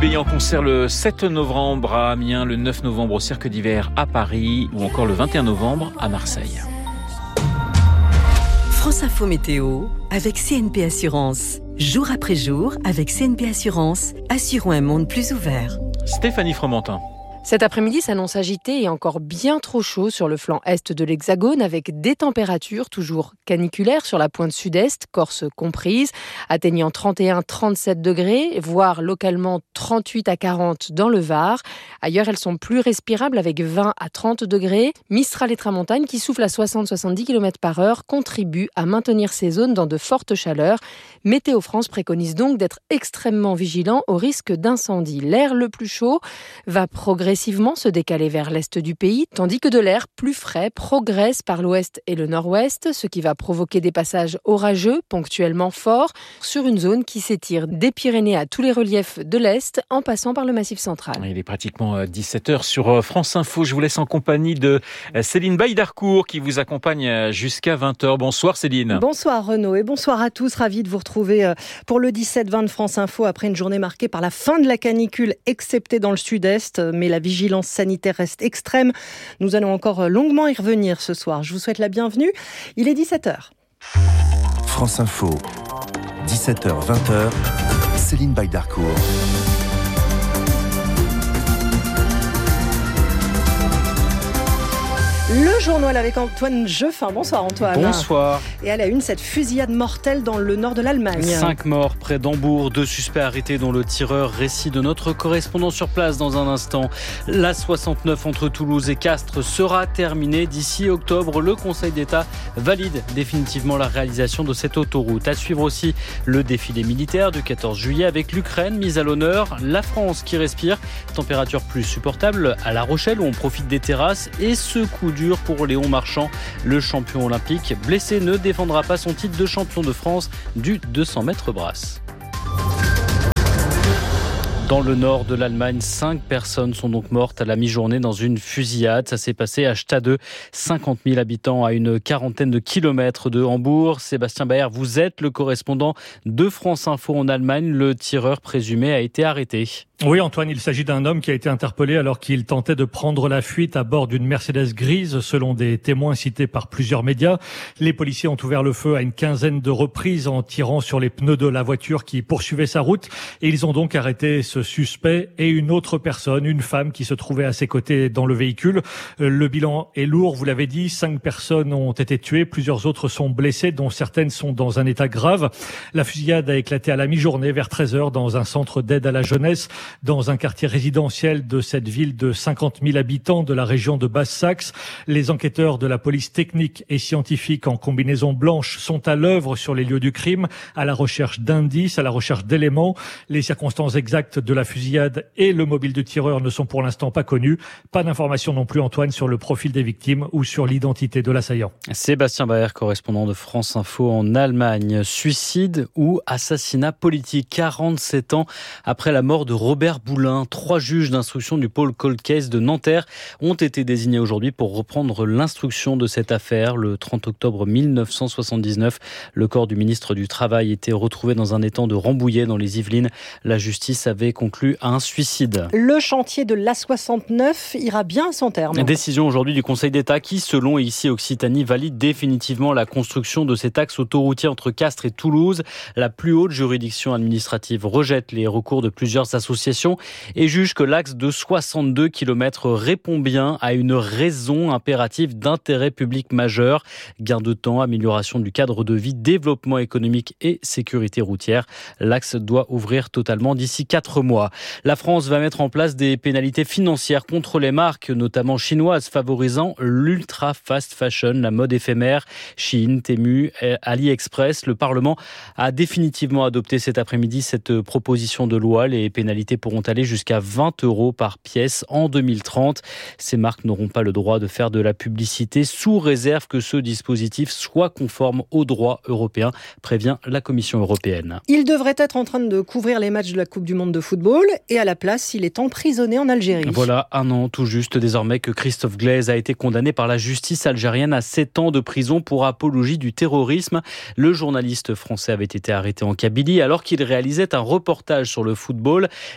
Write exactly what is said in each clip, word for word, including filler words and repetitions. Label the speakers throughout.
Speaker 1: Bélier en concert le sept novembre à Amiens, le neuf novembre au Cirque d'Hiver à Paris ou encore le vingt et un novembre à Marseille.
Speaker 2: France Info Météo avec C N P Assurance. Jour après jour, avec C N P Assurance, assurons un monde plus ouvert.
Speaker 1: Stéphanie Fromentin.
Speaker 3: Cet après-midi s'annonce agité et encore bien trop chaud sur le flanc est de l'Hexagone avec des températures toujours caniculaires sur la pointe sud-est, Corse comprise, atteignant trente et un à trente-sept degrés, voire localement trente-huit à quarante dans le Var. Ailleurs, elles sont plus respirables avec vingt à trente degrés. Mistral et tramontagne qui soufflent à soixante à soixante-dix kilomètres par heure contribuent à maintenir ces zones dans de fortes chaleurs. Météo France préconise donc d'être extrêmement vigilant au risque d'incendie. L'air le plus chaud va progresser progressivement se décaler vers l'est du pays, tandis que de l'air plus frais progresse par l'ouest et le nord-ouest, ce qui va provoquer des passages orageux, ponctuellement forts, sur une zone qui s'étire des Pyrénées à tous les reliefs de l'est, en passant par le Massif central.
Speaker 1: Il est pratiquement dix-sept heures sur France Info. Je vous laisse en compagnie de Céline Baildarcourt qui vous accompagne jusqu'à vingt heures. Bonsoir Céline.
Speaker 4: Bonsoir Renaud et bonsoir à tous. Ravi de vous retrouver pour le dix-sept vingt de France Info après une journée marquée par la fin de la canicule, excepté dans le sud-est, mais la vigilance sanitaire reste extrême. Nous allons encore longuement y revenir ce soir. Je vous souhaite la bienvenue. Il est dix-sept heures.
Speaker 5: France Info, dix-sept heures vingt, Céline Baildarcourt.
Speaker 4: Le journal avec Antoine Jeuffin. Bonsoir Antoine.
Speaker 6: Bonsoir.
Speaker 4: Et à la une, cette fusillade mortelle dans le nord de l'Allemagne.
Speaker 6: Cinq morts près d'Hambourg, deux suspects arrêtés dont le tireur. Récit de notre correspondant sur place dans un instant. La soixante-neuf entre Toulouse et Castres sera terminée d'ici octobre. Le Conseil d'État valide définitivement la réalisation de cette autoroute. À suivre aussi le défilé militaire du quatorze juillet avec l'Ukraine mise à l'honneur. La France qui respire. Température plus supportable à La Rochelle où on profite des terrasses. Et ce coup dur pour Léon Marchand, le champion olympique blessé ne défendra pas son titre de champion de France du deux cents mètres brasse. Dans le nord de l'Allemagne, cinq personnes sont donc mortes à la mi-journée dans une fusillade. Ça s'est passé à Stade, cinquante mille habitants à une quarantaine de kilomètres de Hambourg. Sébastien Baer, vous êtes le correspondant de France Info en Allemagne. Le tireur présumé a été arrêté.
Speaker 7: Oui Antoine, il s'agit d'un homme qui a été interpellé alors qu'il tentait de prendre la fuite à bord d'une Mercedes grise, selon des témoins cités par plusieurs médias. Les policiers ont ouvert le feu à une quinzaine de reprises en tirant sur les pneus de la voiture qui poursuivait sa route. Et ils ont donc arrêté ce suspect et une autre personne, une femme qui se trouvait à ses côtés dans le véhicule. Le bilan est lourd, vous l'avez dit, cinq personnes ont été tuées, plusieurs autres sont blessées, dont certaines sont dans un état grave. La fusillade a éclaté à la mi-journée vers treize heures dans un centre d'aide à la jeunesse, dans un quartier résidentiel de cette ville de cinquante mille habitants de la région de Basse-Saxe. Les enquêteurs de la police technique et scientifique en combinaison blanche sont à l'œuvre sur les lieux du crime, à la recherche d'indices, à la recherche d'éléments. Les circonstances exactes de la fusillade et le mobile du tireur ne sont pour l'instant pas connus. Pas d'informations non plus, Antoine, sur le profil des victimes ou sur l'identité de l'assaillant.
Speaker 6: Sébastien Baer, correspondant de France Info en Allemagne. Suicide ou assassinat politique, quarante-sept ans après la mort de Robert Boulin. Trois juges d'instruction du pôle Cold Case de Nanterre ont été désignés aujourd'hui pour reprendre l'instruction de cette affaire. Le trente octobre mille neuf cent soixante-dix-neuf, le corps du ministre du Travail était retrouvé dans un étang de Rambouillet dans les Yvelines. La justice avait conclu à un suicide.
Speaker 4: Le chantier de l'A soixante-neuf ira bien à son terme.
Speaker 6: Décision aujourd'hui du Conseil d'État qui, selon ici Occitanie, valide définitivement la construction de cet axe autoroutier entre Castres et Toulouse. La plus haute juridiction administrative rejette les recours de plusieurs associations et juge que l'axe de soixante-deux kilomètres répond bien à une raison impérative d'intérêt public majeur. Gain de temps, amélioration du cadre de vie, développement économique et sécurité routière. L'axe doit ouvrir totalement d'ici quatre mois. La France va mettre en place des pénalités financières contre les marques, notamment chinoises, favorisant l'ultra fast fashion, la mode éphémère. Shein, Temu, AliExpress. Le Parlement a définitivement adopté cet après-midi cette proposition de loi. Les pénalités pourront aller jusqu'à vingt euros par pièce en deux mille trente. Ces marques n'auront pas le droit de faire de la publicité sous réserve que ce dispositif soit conforme au droit européen, prévient la Commission européenne.
Speaker 4: Il devrait être en train de couvrir les matchs de la Coupe du Monde de football et à la place, il est emprisonné en Algérie.
Speaker 6: Voilà un an tout juste désormais que Christophe Glaise a été condamné par la justice algérienne à sept ans de prison pour apologie du terrorisme. Le journaliste français avait été arrêté en Kabylie alors qu'il réalisait un reportage sur le football.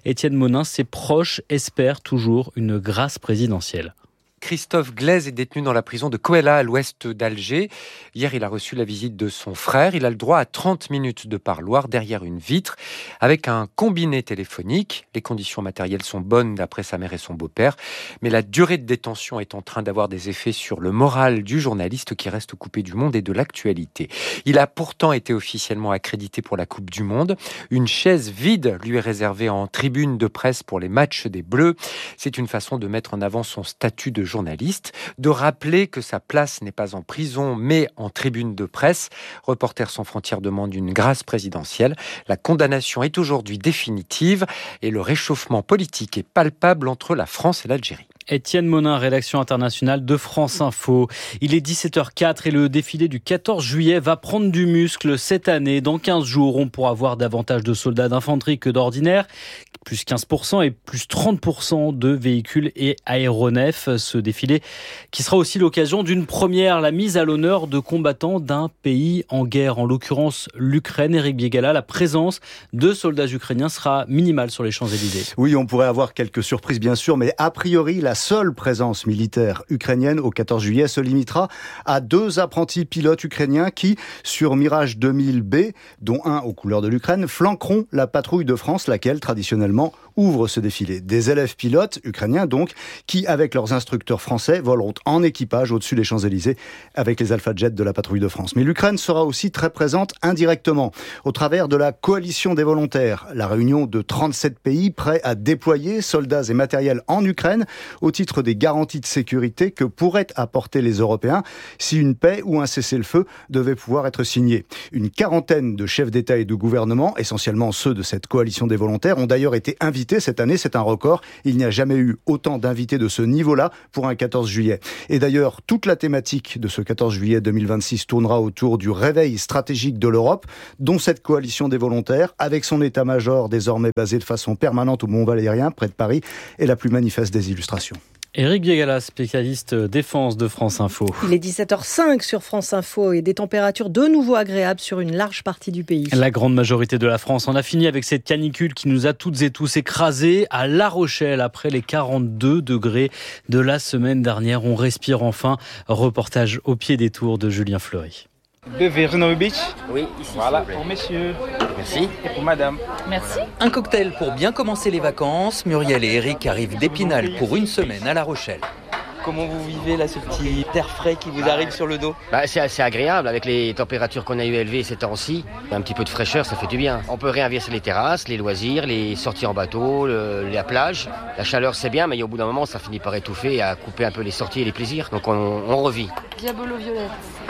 Speaker 6: Étienne Monin, ses proches espèrent toujours une grâce présidentielle.
Speaker 8: Christophe Glaise est détenu dans la prison de Kouela à l'ouest d'Alger. Hier, il a reçu la visite de son frère. Il a le droit à trente minutes de parloir derrière une vitre avec un combiné téléphonique. Les conditions matérielles sont bonnes d'après sa mère et son beau-père. Mais la durée de détention est en train d'avoir des effets sur le moral du journaliste qui reste coupé du monde et de l'actualité. Il a pourtant été officiellement accrédité pour la Coupe du Monde. Une chaise vide lui est réservée en tribune de presse pour les matchs des Bleus. C'est une façon de mettre en avant son statut de journaliste, de rappeler que sa place n'est pas en prison mais en tribune de presse. Reporters sans frontières demande une grâce présidentielle. La condamnation est aujourd'hui définitive et le réchauffement politique est palpable entre la France et l'Algérie.
Speaker 6: Étienne Monin, rédaction internationale de France Info. Il est dix-sept heures quatre et le défilé du quatorze juillet va prendre du muscle cette année. Dans quinze jours, on pourra voir davantage de soldats d'infanterie que d'ordinaire. Plus quinze pour cent et plus trente pour cent de véhicules et aéronefs. Ce défilé qui sera aussi l'occasion d'une première, la mise à l'honneur de combattants d'un pays en guerre, en l'occurrence l'Ukraine. Éric Biegala, la présence de soldats ukrainiens sera minimale sur les Champs-Élysées.
Speaker 9: Oui, on pourrait avoir quelques surprises bien sûr, mais a priori la seule présence militaire ukrainienne au quatorze juillet se limitera à deux apprentis pilotes ukrainiens qui, sur Mirage deux mille B, dont un aux couleurs de l'Ukraine, flanqueront la patrouille de France, laquelle traditionnellement ouvre ce défilé. Des élèves pilotes ukrainiens donc, qui avec leurs instructeurs français voleront en équipage au-dessus des Champs-Élysées avec les Alpha Jets de la patrouille de France. Mais l'Ukraine sera aussi très présente indirectement au travers de la coalition des volontaires, la réunion de trente-sept pays prêts à déployer soldats et matériel en Ukraine au titre des garanties de sécurité que pourraient apporter les Européens si une paix ou un cessez-le-feu devait pouvoir être signé. Une quarantaine de chefs d'État et de gouvernement, essentiellement ceux de cette coalition des volontaires, ont d'ailleurs été invités cette année, c'est un record. Il n'y a jamais eu autant d'invités de ce niveau-là pour un quatorze juillet. Et d'ailleurs, toute la thématique de ce quatorze juillet deux mille vingt-six tournera autour du réveil stratégique de l'Europe, dont cette coalition des volontaires, avec son état-major désormais basé de façon permanente au Mont-Valérien, près de Paris, est la plus manifeste des illustrations.
Speaker 6: Éric Biegala, spécialiste défense de France Info.
Speaker 4: Il est dix-sept heures cinq sur France Info et des températures de nouveau agréables sur une large partie du pays.
Speaker 6: La grande majorité de la France en a fini avec cette canicule qui nous a toutes et tous écrasés à La Rochelle après les quarante-deux degrés de la semaine dernière. On respire enfin. Reportage au pied des tours de Julien Fleury.
Speaker 10: De Virginie Beach.
Speaker 11: Oui, ici.
Speaker 10: Voilà, pour messieurs.
Speaker 11: Merci.
Speaker 10: Et pour madame.
Speaker 11: Merci.
Speaker 12: Un cocktail pour bien commencer les vacances. Muriel et Eric arrivent d'Épinal pour une semaine à La Rochelle.
Speaker 11: Comment vous vivez là, ce petit air frais qui vous arrive sur le dos?
Speaker 13: Bah, c'est assez agréable avec les températures qu'on a eu élevées ces temps-ci. Un petit peu de fraîcheur, ça fait du bien. On peut réinverser les terrasses, les loisirs, les sorties en bateau, le, la plage. La chaleur, c'est bien, mais au bout d'un moment, ça finit par étouffer et à couper un peu les sorties et les plaisirs. Donc on, on revit.
Speaker 14: Diabolo violette.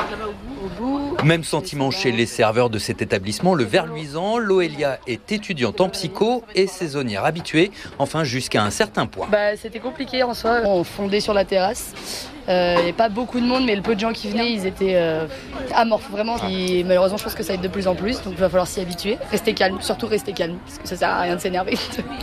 Speaker 14: Au bout.
Speaker 12: Même sentiment chez les serveurs de cet établissement, le Vert Luisant. Loelia est étudiante en psycho et saisonnière habituée, enfin jusqu'à un certain point.
Speaker 14: Bah, c'était compliqué en soi. On fondait sur la terrasse. Il euh, n'y avait pas beaucoup de monde, mais le peu de gens qui venaient, ils étaient euh, amorphes vraiment. Et malheureusement, je pense que ça va être de plus en plus, donc il va falloir s'y habituer. Rester calme, surtout rester calme, parce que ça sert à rien de s'énerver.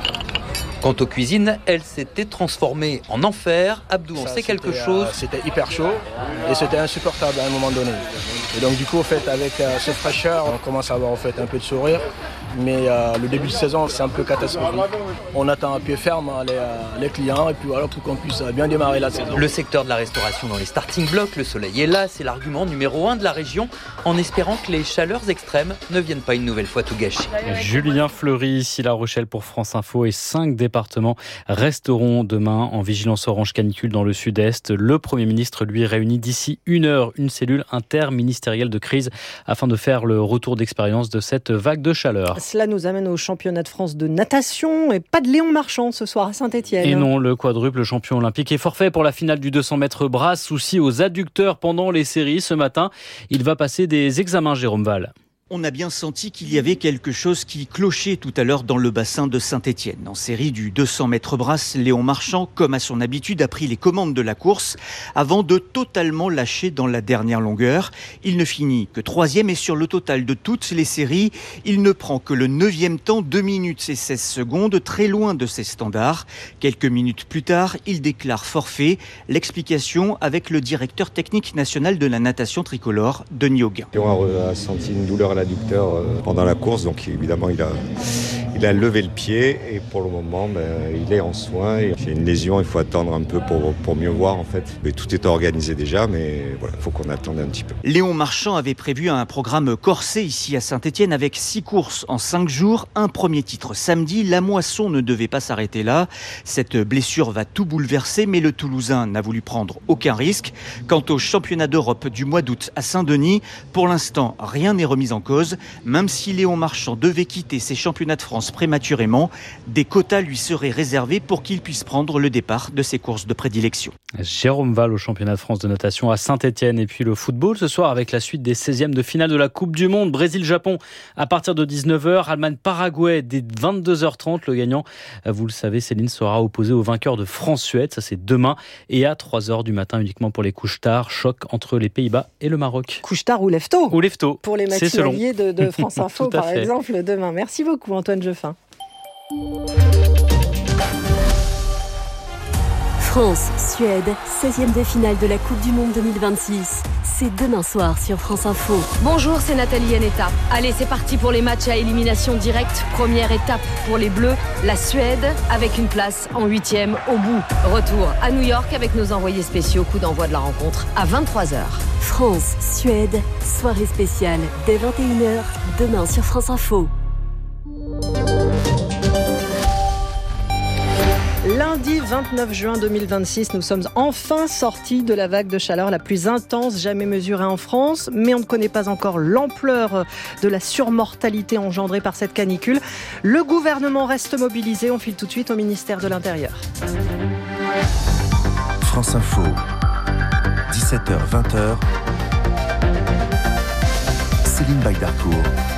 Speaker 12: Quant aux cuisines, elles s'étaient transformées en enfer. Abdou en sait quelque chose.
Speaker 15: Euh, c'était hyper chaud et c'était insupportable à un moment donné. Et donc du coup, en fait, avec euh, cette fraîcheur, on commence à avoir en fait un peu de sourire. Mais euh, le début de saison, c'est un peu catastrophique. On attend à pied ferme hein, les, euh, les clients et puis voilà pour qu'on puisse bien démarrer la saison.
Speaker 12: Le secteur de la restauration dans les starting blocks, le soleil est là, c'est l'argument numéro un de la région, en espérant que les chaleurs extrêmes ne viennent pas une nouvelle fois tout gâcher.
Speaker 6: Julien Fleury, ici La Rochelle pour France Info, et cinq départements resteront demain en vigilance orange canicule dans le sud-est. Le Premier ministre, lui, réunit d'ici une heure une cellule interministérielle de crise afin de faire le retour d'expérience de cette vague de chaleur.
Speaker 4: Cela nous amène au championnat de France de natation et pas de Léon Marchand ce soir à Saint-Étienne.
Speaker 6: Et non, le quadruple champion olympique est forfait pour la finale du deux cents mètres brasse. Souci aux adducteurs pendant les séries ce matin. Il va passer des examens, Jérôme Val.
Speaker 16: On a bien senti qu'il y avait quelque chose qui clochait tout à l'heure dans le bassin de Saint-Étienne. En série du deux cents mètres brasse, Léon Marchand, comme à son habitude, a pris les commandes de la course avant de totalement lâcher dans la dernière longueur. Il ne finit que troisième et sur le total de toutes les séries, il ne prend que le neuvième temps, deux minutes et seize secondes, très loin de ses standards. Quelques minutes plus tard, il déclare forfait. L'explication avec le directeur technique national de la natation tricolore, Denis Auguin.
Speaker 17: On a senti une douleur à l'adducteur pendant la course, donc évidemment il a, il Il a levé le pied et pour le moment, ben, il est en soins. C'est une lésion, il faut attendre un peu pour, pour mieux voir en fait. Mais tout est organisé déjà, mais voilà, il faut qu'on attende un petit peu.
Speaker 16: Léon Marchand avait prévu un programme corsé ici à Saint-Étienne avec six courses en cinq jours. Un premier titre samedi. La moisson ne devait pas s'arrêter là. Cette blessure va tout bouleverser, mais le Toulousain n'a voulu prendre aucun risque. Quant au championnat d'Europe du mois d'août à Saint-Denis, pour l'instant, rien n'est remis en cause. Même si Léon Marchand devait quitter ses championnats de France prématurément, des quotas lui seraient réservés pour qu'il puisse prendre le départ de ses courses de prédilection.
Speaker 6: Jérôme Val au championnat de France de natation à Saint-Étienne. Et puis le football ce soir avec la suite des seizièmes de finale de la Coupe du Monde. Brésil-Japon à partir de dix-neuf heures. Allemagne-Paraguay dès vingt-deux heures trente. Le gagnant, vous le savez, Céline, sera opposé au vainqueur de France-Suède. Ça, c'est demain. Et à trois heures du matin uniquement pour les couches tard. Choc entre les Pays-Bas et le Maroc.
Speaker 4: Couche tard ou lève-tôt.
Speaker 6: Ou lève-tôt.
Speaker 4: Pour les matinaliers de, de France Info, par fait. exemple, demain. Merci beaucoup, Antoine Jeffin.
Speaker 18: France-Suède, seizième de finale de la Coupe du Monde deux mille vingt-six. C'est demain soir sur France Info.
Speaker 19: Bonjour, c'est Nathalie Yanetta. Allez, c'est parti pour les matchs à élimination directe. Première étape pour les Bleus, la Suède, avec une place en huitième au bout. Retour à New York avec nos envoyés spéciaux. Coup d'envoi de la rencontre à vingt-trois heures.
Speaker 18: France-Suède, soirée spéciale dès vingt et une heures, demain sur France Info.
Speaker 4: Lundi vingt-neuf juin deux mille vingt-six, nous sommes enfin sortis de la vague de chaleur la plus intense jamais mesurée en France, mais on ne connaît pas encore l'ampleur de la surmortalité engendrée par cette canicule. Le gouvernement reste mobilisé, on file tout de suite au ministère de l'Intérieur.
Speaker 5: France Info, dix-sept heures vingt. Céline Baïdarcourt.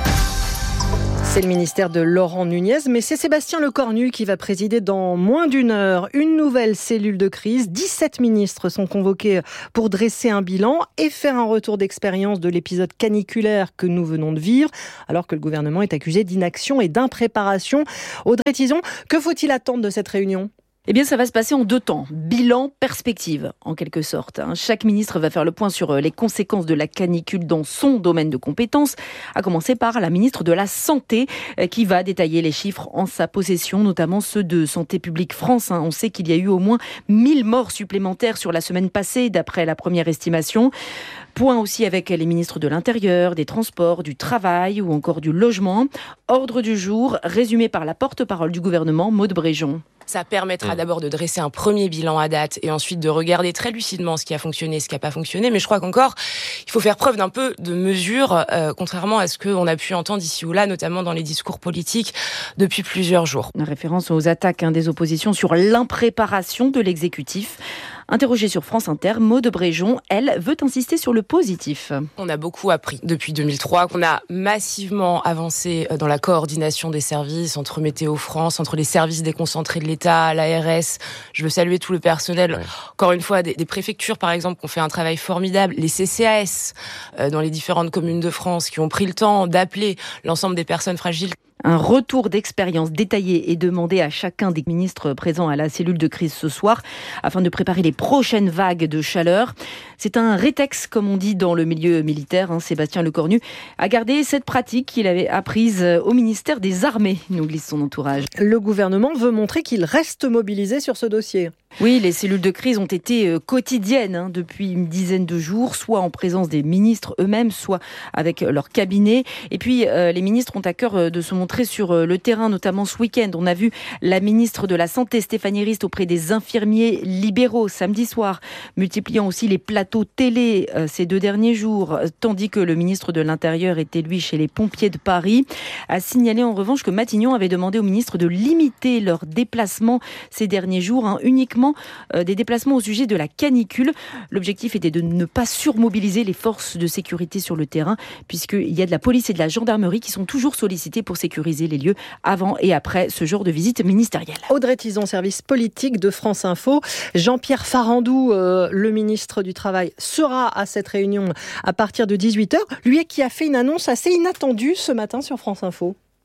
Speaker 4: C'est le ministère de Laurent Nunez, mais c'est Sébastien Lecornu qui va présider dans moins d'une heure une nouvelle cellule de crise. dix-sept ministres sont convoqués pour dresser un bilan et faire un retour d'expérience de l'épisode caniculaire que nous venons de vivre, alors que le gouvernement est accusé d'inaction et d'impréparation. Audrey Tizon, que faut-il attendre de cette réunion ?
Speaker 3: Eh bien, ça va se passer en deux temps. Bilan, perspective, en quelque sorte. Chaque ministre va faire le point sur les conséquences de la canicule dans son domaine de compétences, à commencer par la ministre de la Santé, qui va détailler les chiffres en sa possession, notamment ceux de Santé publique France. On sait qu'il y a eu au moins mille morts supplémentaires sur la semaine passée, d'après la première estimation. Point aussi avec les ministres de l'Intérieur, des Transports, du Travail ou encore du Logement. Ordre du jour, résumé par la porte-parole du gouvernement, Maud Bréjon.
Speaker 20: Ça permettra d'abord de dresser un premier bilan à date et ensuite de regarder très lucidement ce qui a fonctionné, ce qui n'a pas fonctionné. Mais je crois qu'encore, il faut faire preuve d'un peu de mesure, euh, contrairement à ce qu'on a pu entendre ici ou là, notamment dans les discours politiques depuis plusieurs jours.
Speaker 3: Une référence aux attaques hein, des oppositions sur l'impréparation de l'exécutif. Interrogée sur France Inter, Maud Bréjon, elle, veut insister sur le positif.
Speaker 20: On a beaucoup appris depuis deux mille trois, qu'on a massivement avancé dans la coordination des services entre Météo France, entre les services déconcentrés de l'État, l'A R S. Je veux saluer tout le personnel, ouais. Encore une fois, des, des préfectures par exemple, qui ont fait un travail formidable, les C C A S euh, dans les différentes communes de France, qui ont pris le temps d'appeler l'ensemble des personnes fragiles.
Speaker 3: Un retour d'expérience détaillé est demandé à chacun des ministres présents à la cellule de crise ce soir afin de préparer les prochaines vagues de chaleur. C'est un rétex, comme on dit dans le milieu militaire. Hein. Sébastien Lecornu a gardé cette pratique qu'il avait apprise au ministère des Armées, nous glisse son entourage.
Speaker 4: Le gouvernement veut montrer qu'il reste mobilisé sur ce dossier.
Speaker 3: Oui, les cellules de crise ont été quotidiennes hein, depuis une dizaine de jours, soit en présence des ministres eux-mêmes, soit avec leur cabinet. Et puis, euh, les ministres ont à cœur de se montrer sur le terrain, notamment ce week-end. On a vu la ministre de la Santé, Stéphanie Rist, auprès des infirmiers libéraux samedi soir, multipliant aussi les plateaux télé euh, ces deux derniers jours, tandis que le ministre de l'Intérieur était, lui, chez les pompiers de Paris. A signalé en revanche que Matignon avait demandé au ministre de limiter leurs déplacements ces derniers jours, hein, uniquement des déplacements au sujet de la canicule. L'objectif était de ne pas surmobiliser les forces de sécurité sur le terrain, puisqu'il y a de la police et de la gendarmerie qui sont toujours sollicités pour sécuriser les lieux avant et après ce genre de visite ministérielle.
Speaker 4: Audrey Tizon, service politique de France Info. Jean-Pierre Farandou, euh, le ministre du Travail, sera à cette réunion à partir de dix-huit heures. Lui qui a fait une annonce assez inattendue ce matin sur France Info.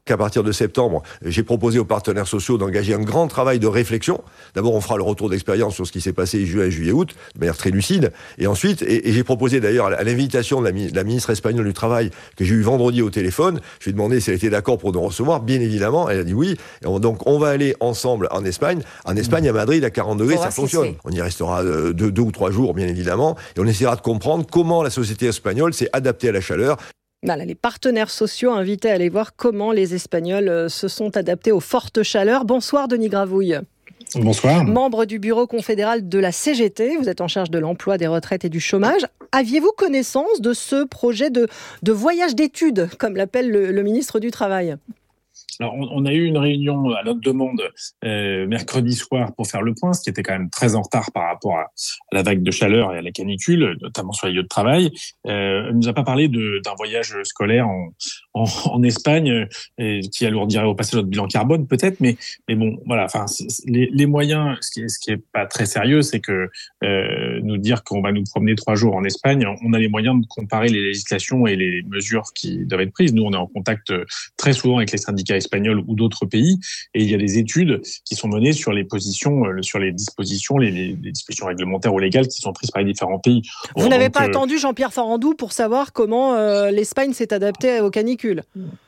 Speaker 21: qu'à partir de septembre, j'ai proposé aux partenaires sociaux d'engager un grand travail de réflexion. D'abord, on fera le retour d'expérience sur ce qui s'est passé juin, juillet, août, de manière très lucide. Et ensuite, et, et j'ai proposé d'ailleurs à l'invitation de la, de la ministre espagnole du Travail, que j'ai eu vendredi au téléphone, je lui ai demandé si elle était d'accord pour nous recevoir. Bien évidemment, elle a dit oui. Et on, donc, on va aller ensemble en Espagne. En Espagne, à Madrid, à quarante degrés, ça fonctionne. On y restera deux, deux ou trois jours, bien évidemment. Et on essaiera de comprendre comment la société espagnole s'est adaptée à la chaleur.
Speaker 4: Voilà, les partenaires sociaux invités à aller voir comment les Espagnols se sont adaptés aux fortes chaleurs. Bonsoir Denis Gravouille.
Speaker 22: Bonsoir.
Speaker 4: Membre du bureau confédéral de la C G T, vous êtes en charge de l'emploi, des retraites et du chômage. Aviez-vous connaissance de ce projet de, de voyage d'études, comme l'appelle le, le ministre du Travail ?
Speaker 22: Alors, on, on a eu une réunion à notre demande euh, mercredi soir pour faire le point, ce qui était quand même très en retard par rapport à, à la vague de chaleur et à la canicule, notamment sur les lieux de travail. Euh, elle nous a pas parlé de, d'un voyage scolaire en, en, en Espagne euh, qui alourdirait au passage notre bilan carbone peut-être, mais mais bon, voilà. Enfin, les, les moyens, ce qui est, ce qui est pas très sérieux, c'est que euh, nous dire qu'on va nous promener trois jours en Espagne, on a les moyens de comparer les législations et les mesures qui doivent être prises. Nous, on est en contact très souvent avec les syndicats espagnols ou d'autres pays, et il y a des études qui sont menées sur les positions, sur les dispositions, les, les, les dispositions réglementaires ou légales qui sont prises par les différents pays.
Speaker 4: Vous bon, n'avez donc, pas euh... attendu Jean-Pierre Farandou pour savoir comment euh, l'Espagne s'est adaptée aux canicules ?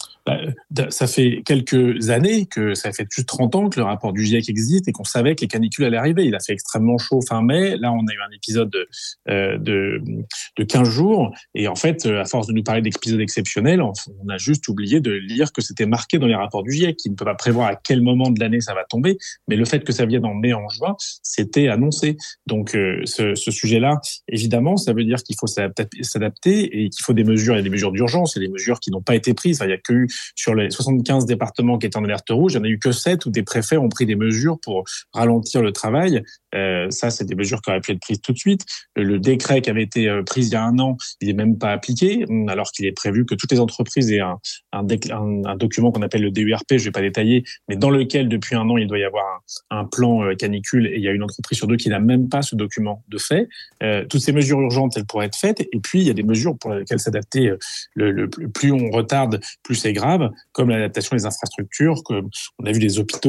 Speaker 22: Ça fait quelques années, que ça fait plus de trente ans que le rapport du GIEC existe et qu'on savait que les canicules allaient arriver. Il a fait extrêmement chaud fin mai. Là, on a eu un épisode de, euh, de, de quinze jours. Et en fait, à force de nous parler d'épisodes exceptionnels, on a juste oublié de lire que c'était marqué dans les rapports du GIEC, qui ne peut pas prévoir à quel moment de l'année ça va tomber. Mais le fait que ça vienne en mai, en juin, c'était annoncé. Donc, euh, ce, ce sujet-là, évidemment, ça veut dire qu'il faut s'adapter et qu'il faut des mesures. Il y a des mesures d'urgence et des mesures qui n'ont pas été prises. Enfin, il y a que eu sur les soixante-quinze départements qui étaient en alerte rouge, il n'y en a eu que sept où des préfets ont pris des mesures pour ralentir le travail. Euh, ça, c'est des mesures qui auraient pu être prises tout de suite. Le décret qui avait été pris il y a un an, il n'est même pas appliqué, alors qu'il est prévu que toutes les entreprises aient un, un, un, un document qu'on appelle le D U R P, je ne vais pas détailler, mais dans lequel, depuis un an, il doit y avoir un, un plan canicule, et il y a une entreprise sur deux qui n'a même pas ce document de fait. Euh, toutes ces mesures urgentes, elles pourraient être faites, et puis il y a des mesures pour lesquelles s'adapter. Le, le, plus on retarde, plus c'est grave, comme l'adaptation des infrastructures, que on a vu des hôpitaux